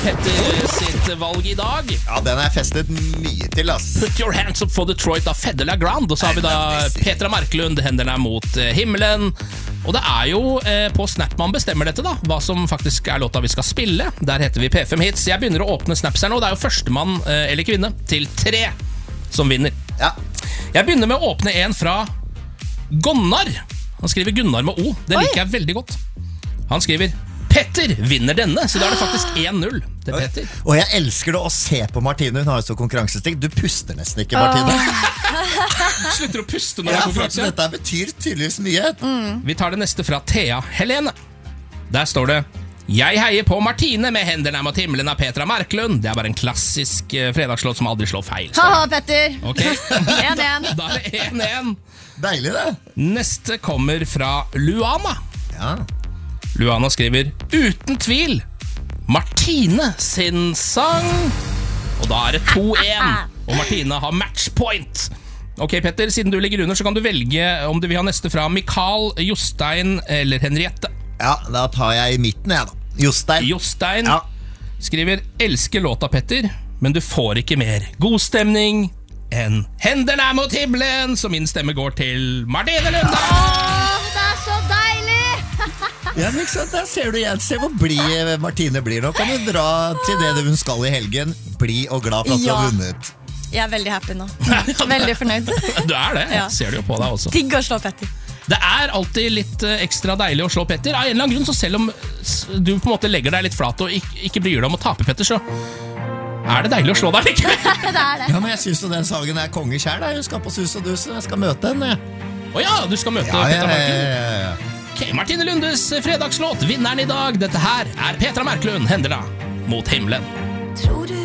Petter sitt valg i dag. Ja, den er festet mye til, ass. Put your hands up for Detroit av Fedde Grand. Og så har vi da Petra Marklund, hendene mot himmelen. Og det er jo på Snap man bestemmer dette da, hva som faktisk er låta vi skal spille. Der heter vi P5 Hits. Jeg begynner å åpne snaps her nå. Det er jo førstemann eller kvinne til 3 som vinner. Ja. Jeg begynner med å åpne en fra Gunnar. Han skriver Gunnar med O. Det liker jeg veldig godt. Han skriver Petter vinner denne, så da er det faktisk 1-0 til Petter. Og jeg elsker det å se på Martine. Hun har jo så konkurransestikk. Du puster nesten ikke, Martine. Slutter å puste når det Ja, er for konkurranse. dette betyr tydeligvis mye. Vi tar det neste fra Thea Helene. Der står det Jeg heier på Martine med hendene mot himmelen av Petra Marklund. Det er bare en klassisk fredagslåt som aldri slår feil. Haha, Petter. Ok, 1-1. da er det 1-1. Deilig det. Neste kommer fra Luana. Ja. Luana skriver Uten tvil Martine sin sang. Og da er det 2-1. Og Martine har matchpoint. Ok, Petter, siden du ligger under, så kan du velge om du vil ha neste fra Mikael, Jostein eller Henriette. Ja, da tar jeg i midten, jeg da. Jostein. Jostein Ja. skriver Elsker låta, Petter, men du får ikke mer god stemning enn Hendene er mot himmelen. Så min stemme går til Martine Lunde. Det er så deilig. Ja, men ikke sant, der ser du igjen. Se hvor blid Martine blir. Nå kan du dra til det hun skal i helgen. Bli og glad for at du Ja. har vunnet. Jeg er veldig happy nå. Veldig fornøyd. Du er det, Ja. jeg ser det jo på deg også. Digg å slå Petter. Det er alltid litt ekstra deilig å slå Petter. Av en eller annen grunn, så selv om du på en måte legger deg litt flat og ikke bryr deg om å tape, Petter, så er det deilig å slå deg likevel. Det er det. Ja, men jeg synes jo den saken er konge selv. Hun skal på sus og dus, og jeg skal møte henne. Åja, du skal møte Ja, Petra Marklund. ja. Ok, Martine Lundes fredagslåt, vinneren i dag. Dette her er Petra Marklund, hendene mot himmelen. Tror du